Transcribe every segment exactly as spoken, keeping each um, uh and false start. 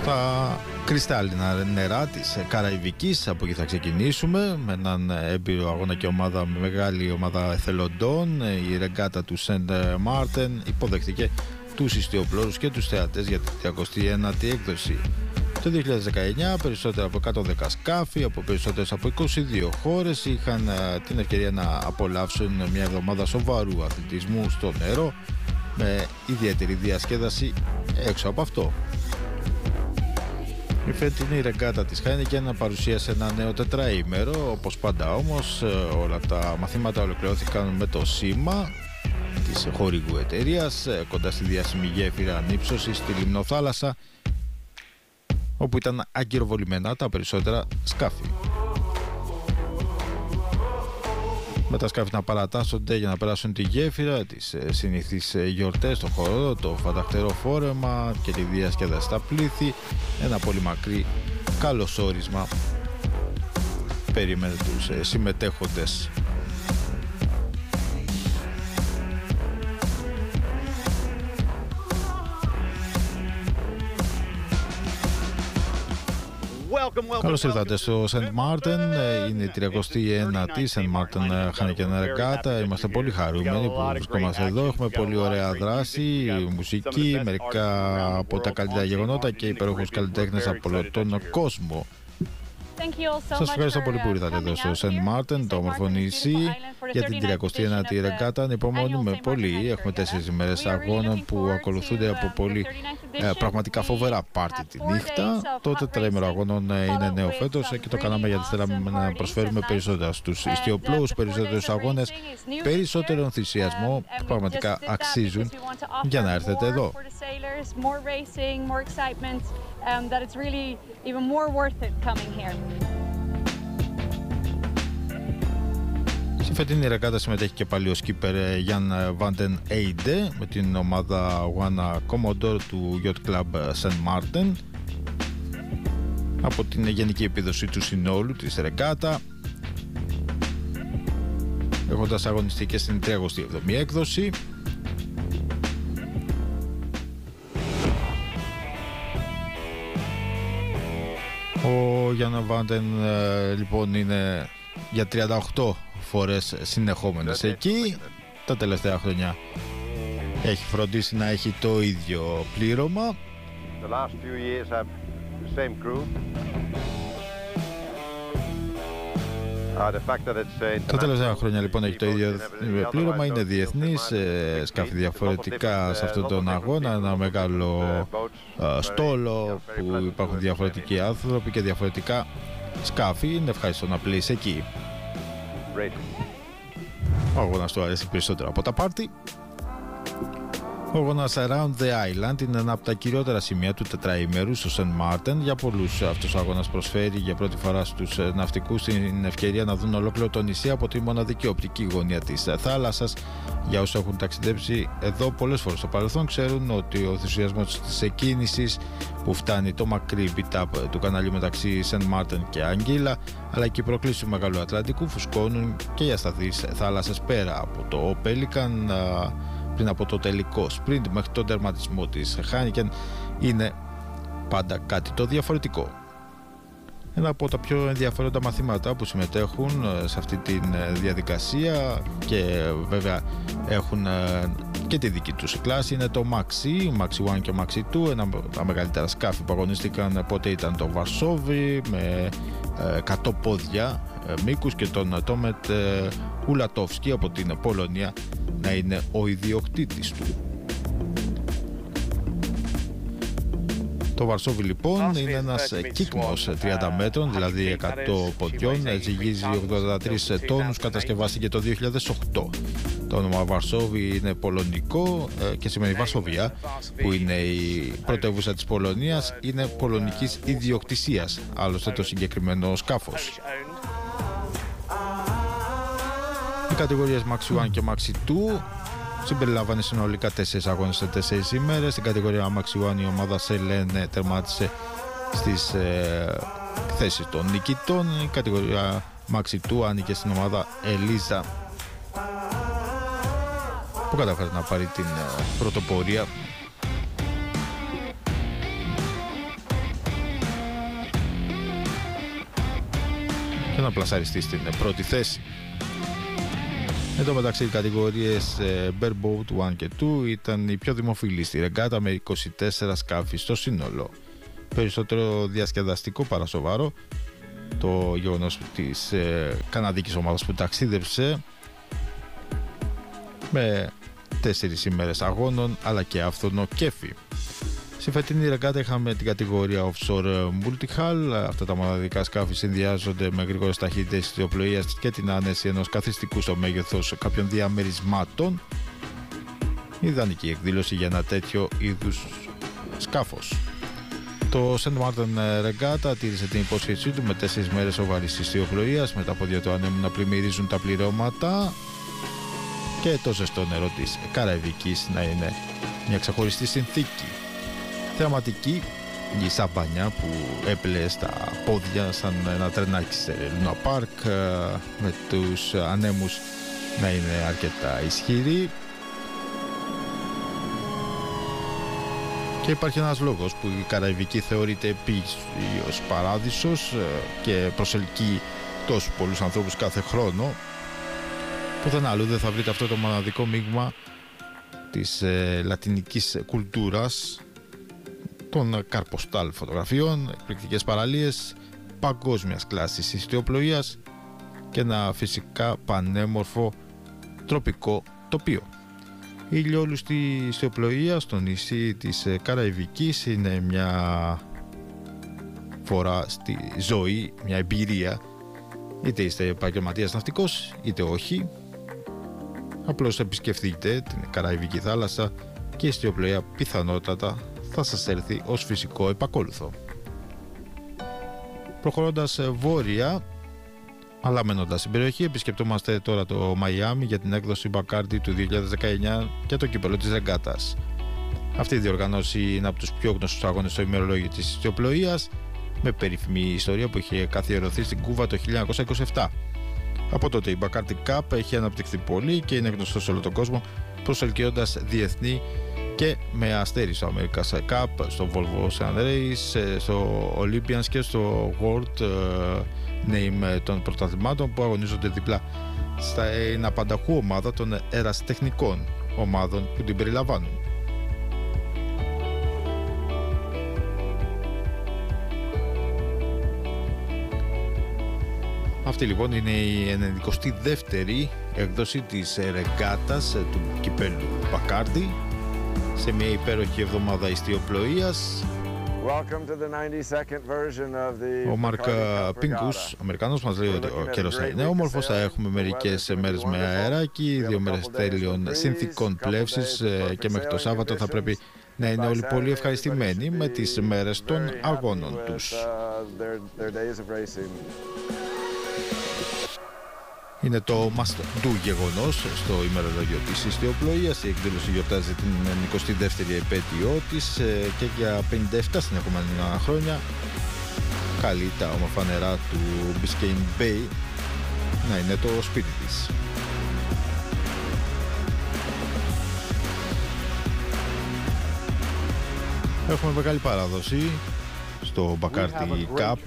τα κρυστάλλινα νερά της Καραϊβικής. Από εκεί θα ξεκινήσουμε με έναν έμπειρο αγώνα και ομάδα, με μεγάλη ομάδα εθελοντών. Η ρεγκάτα του Σεντ Μάρτεν υποδέχτηκε τους ιστιοπλώρους και τους θεατές για την τριακοστή ένατη έκδοση. Το δύο χιλιάδες δεκαεννιά περισσότερα από εκατόν δέκα σκάφη από περισσότερες από είκοσι δύο χώρες είχαν την ευκαιρία να απολαύσουν μια εβδομάδα σοβαρού αθλητισμού στο νερό με ιδιαίτερη διασκέδαση έξω από αυτό. Η φετινή ρεγκάτα της Heineken παρουσίασε ένα νέο τετραήμερο. Όπως πάντα όμως όλα τα μαθήματα ολοκληρώθηκαν με το σήμα της χορηγού εταιρείας κοντά στη διάσημη γέφυρα ανύψωσης στη Λιμνοθάλασσα, όπου ήταν αγκυροβολημένα τα περισσότερα σκάφη. Με τα σκάφη να παρατάσσονται για να περάσουν τη γέφυρα, τις συνήθεις γιορτές στο χώρο, το φανταχτερό φόρεμα και τη διασκέδαση στα πλήθη, ένα πολύ μακρύ καλωσόρισμα περίμενε τους συμμετέχοντες. Καλώς ήρθατε στο Σεντ Μάρτεν. Είναι η τριακοστή ένατη Σεντ Μάρτεν Heineken ρεγκάτα. Είμαστε πολύ χαρούμενοι που βρισκόμαστε εδώ. Έχουμε πολύ ωραία δράση, μουσική, μερικά από τα καλύτερα γεγονότα και υπέροχους καλλιτέχνες από όλο τον κόσμο. Σας ευχαριστώ πολύ που ήρθατε εδώ στο Σεντ Μάρτεν, το όμορφο νησί, για την τριακοστή ένατη ρεγκάτα. Ανυπομονούμε πολύ. Έχουμε τέσσερις ημέρες αγώνων που ακολουθούνται από πολύ ε, πραγματικά φοβερά πάρτι τη νύχτα. Το τετραήμερο αγώνων είναι νέο φέτος και το κάναμε γιατί θέλαμε να προσφέρουμε περισσότερα στους ιστιοπλώους, περισσότερους αγώνες, περισσότερο ενθουσιασμό που πραγματικά αξίζουν για να έρθετε εδώ. Um, that it's really even more worth it coming here. Στη φετινή ρεγκάτα συμμετέχει και πάλι ο σκίπερ Γιάν Βάντεν Έιντε με την ομάδα One Commodore του Yacht Club Σεντ Μάρτεν. Από την γενική επίδοση του συνόλου της ρεγκάτα, έχοντας αγωνιστεί και στην τριακοστή έβδομη έκδοση. Ο Γιάννα Βάντεν λοιπόν είναι για τριάντα οκτώ φορές συνεχόμενες εκεί. Τα τελευταία χρόνια έχει φροντίσει να έχει το ίδιο πλήρωμα. Τα τελευταία χρόνια λοιπόν έχει το ίδιο πλήρωμα, είναι διεθνής, σκάφη διαφορετικά σε αυτόν τον αγώνα, ένα μεγάλο στόλο που υπάρχουν διαφορετικοί άνθρωποι και διαφορετικά σκάφη. Είναι ευχαριστώ να πλήσει εκεί. Ο αγώνας του αρέσει περισσότερο από τα πάρτι. Ο αγώνας Around the Island είναι ένα από τα κυριότερα σημεία του τετραήμερου στο Σεντ Μάρτεν. Για πολλούς αυτός ο αγώνας προσφέρει για πρώτη φορά στους ναυτικούς την ευκαιρία να δουν ολόκληρο το νησί από τη μοναδική οπτική γωνία της θάλασσας. Για όσους έχουν ταξιδέψει εδώ πολλές φορές στο παρελθόν, ξέρουν ότι ο ενθουσιασμός της εκκίνησης που φτάνει το μακρύ beat-up του καναλιού μεταξύ Σεντ Μάρτεν και Αγγίλα, αλλά και οι προκλήσεις του Μεγάλου Ατλαντικού φουσκώνουν και για ασταθείς θάλασσες πέρα από το Πέλικαν. Πριν από το τελικό sprint μέχρι τον τερματισμό της Heineken είναι πάντα κάτι το διαφορετικό. Ένα από τα πιο ενδιαφέροντα μαθήματα που συμμετέχουν σε αυτή τη διαδικασία και βέβαια έχουν και τη δική τους κλάση είναι το Maxi, Maxi ένα και Maxi δύο, ένα από τα μεγαλύτερα σκάφη που αγωνίστηκαν πότε ήταν το Βαρσόβι με εκατό πόδια μήκους και τον Τόμετ Ουλατόφσκι από την Πολωνία να είναι ο ιδιοκτήτης του. Το Βαρσόβι λοιπόν είναι ένας κύκμος τριάντα μέτρων, δηλαδή εκατό ποδιών, ζυγίζει ογδόντα τρεις τόνους, κατασκευάστηκε το δύο χιλιάδες οκτώ. Το όνομα Βαρσόβι είναι πολωνικό και σημαίνει Βαρσοβία, που είναι η πρωτεύουσα της Πολωνίας, είναι πολωνικής ιδιοκτησίας, άλλωστε το συγκεκριμένο σκάφος. Οι κατηγορίες Maxi ένα και Maxi δύο συμπεριλάμβανε συνολικά τέσσερις αγώνες σε τέσσερις ημέρες. Στην κατηγορία Maxi ένα η ομάδα Σελέν τερμάτισε στις ε, θέσεις των νικητών. Η κατηγορία Maxi δύο άνοιγε στην ομάδα Ελίζα, που κατάφερε να πάρει την ε, πρωτοπορία. και να πλασαριστεί στην πρώτη θέση. Εν τω μεταξύ, οι κατηγορίες Bareboat ένα και δύο ήταν οι πιο δημοφιλείς στη ρεγκάτα με είκοσι τέσσερα σκάφη στο σύνολο. Περισσότερο διασκεδαστικό παρά σοβαρό το γεγονός της ε, καναδικής ομάδας που ταξίδεψε με τέσσερις ημέρες αγώνων αλλά και άφθονο κέφι. Στη φετινή ρεγκάτα είχαμε την κατηγορία Offshore Multihull. Αυτά τα μοναδικά σκάφη συνδυάζονται με γρήγορες ταχύτητες ιστιοπλοείας και την άνεση ενός καθιστικού στο μέγεθος κάποιων διαμερισμάτων. Ιδανική εκδήλωση για ένα τέτοιο είδους σκάφος. Το Saint Martin Regatta τήρησε την υπόσχεσή του με τέσσερις μέρες σοβαρής ιστιοπλοείας με τα πόδια του ανέμου να πλημμυρίζουν τα πληρώματα και το ζεστό νερό της Καραϊβικής να είναι μια ξεχωριστή συνθήκη. Θεαματική η σαμπάνια που έπλεε στα πόδια σαν ένα τρενάκι σε Λούνα Πάρκ με τους ανέμους να είναι αρκετά ισχυροί. Και υπάρχει ένας λόγος που η Καραϊβική θεωρείται επίσης παράδεισος και προσελκύει τόσους πολλούς ανθρώπους κάθε χρόνο. Πουθενά αλλού δεν θα βρείτε αυτό το μοναδικό μείγμα της ε, λατινικής κουλτούρας, των καρποστάλ φωτογραφιών, εκπληκτικές παραλίες, παγκόσμιας κλάσης ιστιοπλοείας και ένα φυσικά πανέμορφο τροπικό τοπίο. Η ηλιόλουστη ιστιοπλοεία στο νησί της Καραϊβικής είναι μια φορά στη ζωή, μια εμπειρία, είτε είστε επαγγελματίας ναυτικός είτε όχι. Απλώς επισκεφτείτε την Καραϊβική θάλασσα και η ιστιοπλοεία πιθανότατα θα σας έρθει ως φυσικό επακόλουθο. Προχωρώντας βόρεια, αλλά μένοντας στην περιοχή, επισκεπτόμαστε τώρα το Μαϊάμι για την έκδοση Bacardi του δύο χιλιάδες δεκαεννιά και το κύπελλο της ρεγκάτας. Αυτή η διοργάνωση είναι από τους πιο γνωστούς αγώνες στο ημερολόγιο της ιστιοπλοείας, με περίφημη ιστορία που είχε καθιερωθεί στην Κούβα το χίλια εννιακόσια είκοσι επτά. Από τότε η Bacardi Cup έχει αναπτυχθεί πολύ και είναι γνωστό σε όλο τον κόσμο, προσελκύοντας διεθνή και με αστέρι στο America's Cup, στο Volvo Ocean Race, στο Olympians και στο World Name των πρωταθλημάτων που αγωνίζονται δίπλα στην απανταχού ομάδα των ερασιτεχνικών ομάδων που την περιλαμβάνουν. Αυτή λοιπόν είναι η ενενηκοστή δεύτερη έκδοση της ρεγκάτας του κυπέλλου Bacardi σε μια υπέροχη εβδομάδα ιστιοπλοείας. Ο Μαρκ Πίνκους, Αμερικανός, μας λέει ότι ο καιρός θα είναι όμορφος, θα έχουμε μερικές μέρες με αεράκι, δύο μέρες τέλειων συνθηκών πλεύσης και μέχρι το Σάββατο θα πρέπει να είναι όλοι πολύ ευχαριστημένοι με τις μέρες των αγώνων τους. Είναι το must do γεγονός στο ημερολόγιο της ιστιοπλοείας. Η εκδήλωση γιορτάζει την ενενηκοστή δεύτερη επέτειό της και για πενήντα επτά συνεχόμενα χρόνια καλεί τα όμορφα νερά του Biscayne Bay να είναι το σπίτι της. Έχουμε μεγάλη παράδοση στο Bacardi Cup.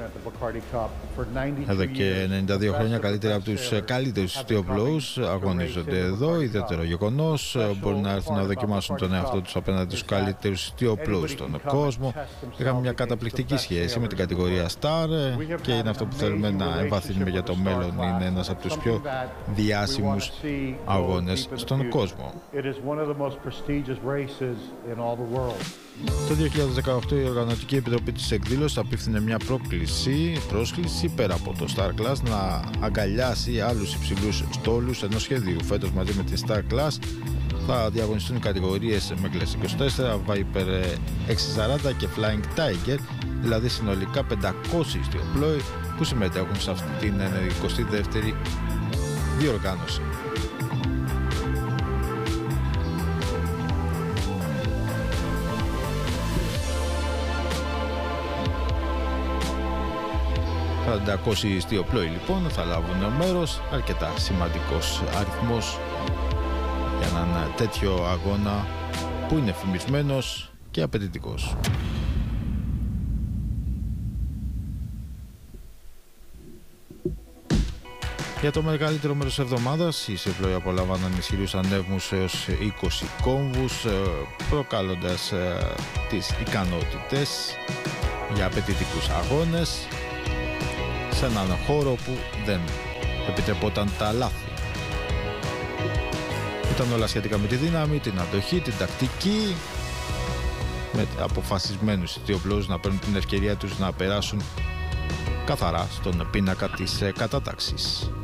Εδώ και ενενήντα δύο χρόνια καλύτερα από τους καλύτερους ιστιοπλοούς αγωνίζονται εδώ. Ιδιαίτερο γεγονός, μπορούν να έρθουν να δοκιμάσουν τον εαυτό τους απέναντι στους καλύτερους ιστιοπλοούς στον κόσμο. Είχαμε μια καταπληκτική σχέση με την κατηγορία Star και είναι αυτό που θέλουμε να εμβαθύνουμε για το μέλλον. Είναι ένας από τους πιο διάσημους αγώνες στον κόσμο. Το δύο χιλιάδες δεκαοκτώ η Οργανωτική Επιτροπή της εκδήλωσης απίφθινε μια πρόκληση, πρόσκληση πέρα από το Star Class να αγκαλιάσει άλλους υψηλούς στόλους ενός σχεδίου. Φέτος μαζί με τη Star Class θα διαγωνιστούν οι κατηγορίες Megles είκοσι τέσσερα, Viper εξακόσια σαράντα και Flying Tiger, δηλαδή συνολικά πεντακόσιοι ιστιοπλόοι που συμμετέχουν σε αυτή την ενενηκοστή δεύτερη διοργάνωση. πεντακόσιοι ιστιοπλόοι λοιπόν θα λάβουν μέρος, αρκετά σημαντικός αριθμός για έναν τέτοιο αγώνα που είναι φημισμένος και απαιτητικός. Για το μεγαλύτερο μέρος της εβδομάδας, οι Σεφλόοι απολάμβαναν ισχυρούς ανέβμους έως είκοσι κόμβους, προκαλώντας τις ικανότητες για απαιτητικούς αγώνες σε έναν χώρο που δεν επιτρεπόταν τα λάθη. Ήταν όλα σχετικά με τη δύναμη, την αντοχή, την τακτική, με αποφασισμένους αιτιοπλώους να παίρνουν την ευκαιρία τους να περάσουν καθαρά στον πίνακα της κατάταξης.